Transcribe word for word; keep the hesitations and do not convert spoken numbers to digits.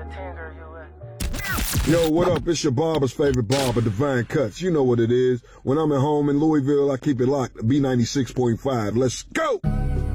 ten, girl, you at? Yo, what up? It's your barber's favorite barber, Divine Cuts. You know what it is. When I'm at home in Louisville, I keep it locked. B ninety-six point five. Let's go!